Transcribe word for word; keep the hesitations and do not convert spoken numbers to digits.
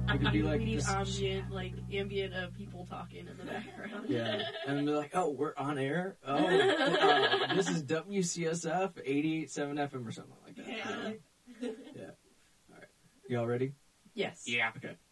It could be like we need this- ambient, like ambient of people talking in the background. Yeah, and they're like, "Oh, we're on air. Oh, uh, this is W C S F eighty-eight point seven F M or something like that." Yeah. Yeah. All right. Y'all ready? Yes. Yeah. Okay.